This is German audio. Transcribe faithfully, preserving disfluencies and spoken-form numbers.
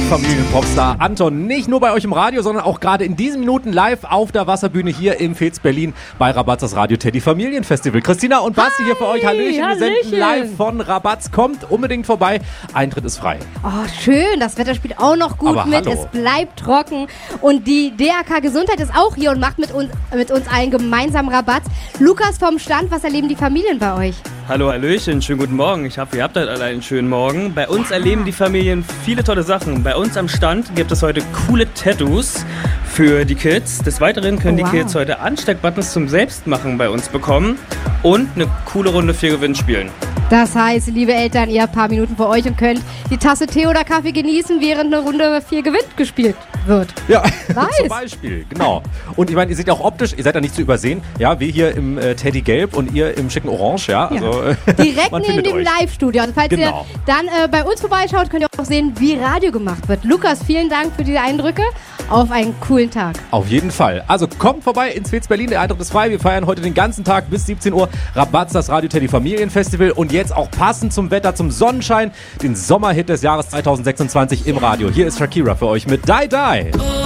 Familienpopstar Anton nicht nur bei euch im Radio, sondern auch gerade in diesen Minuten live auf der Wasserbühne hier im Fez Berlin bei Rabatz, das Radio Teddy Familienfestival. Christina und Basti hier für euch. Hallöchen, wir senden live von Rabatz. Kommt unbedingt vorbei. Eintritt ist frei. Oh, schön. Das Wetter spielt auch noch gut Aber mit. hallo. Es bleibt trocken. Und die D R K Gesundheit ist auch hier und macht mit uns, mit uns allen gemeinsam Rabatz. Lukas vom Stand, was erleben die Familien bei euch? Hallo, hallöchen, schönen guten Morgen. Ich hoffe, ihr habt heute alle einen schönen Morgen. Bei uns erleben die Familien viele tolle Sachen. Bei uns am Stand gibt es heute coole Tattoos für die Kids. Des Weiteren können Oh, wow. die Kids heute Ansteckbuttons zum Selbstmachen bei uns bekommen und eine coole Runde für Gewinn spielen. Das heißt, liebe Eltern, ihr habt ein paar Minuten für euch und könnt die Tasse Tee oder Kaffee genießen, während eine Runde vier gewinnt gespielt wird. Ja, Nice. zum Beispiel, genau. Und ich meine, ihr seht auch optisch, ihr seid ja nicht zu übersehen. Ja, wir hier im äh, Teddy Gelb und ihr im schicken Orange, ja. Also, äh, Direkt man neben findet dem euch. Live-Studio. Und falls Genau. ihr dann äh, bei uns vorbeischaut, könnt ihr auch sehen, wie Radio gemacht wird. Lukas, vielen Dank für diese Eindrücke. Auf einen coolen Tag. Auf jeden Fall. Also kommt vorbei ins Fez Berlin, der Eintritt ist frei. Wir feiern heute den ganzen Tag bis siebzehn Uhr Rabatz, das Radio Teddy Familienfestival. Und jetzt auch passend zum Wetter, zum Sonnenschein, den Sommerhit des Jahres zweitausendsechsundzwanzig im Radio. Hier ist Shakira für euch mit Die Die.